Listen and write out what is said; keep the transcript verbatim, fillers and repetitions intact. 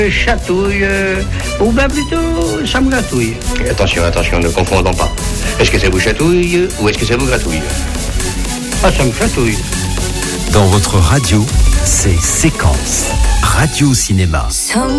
Chatouille, euh, ou bien plutôt ça me gratouille. Attention, attention, ne confondons pas. Est-ce que ça vous chatouille ou est-ce que ça vous gratouille? Ah, ça me chatouille. Dans votre radio, c'est Séquence Radio Cinéma.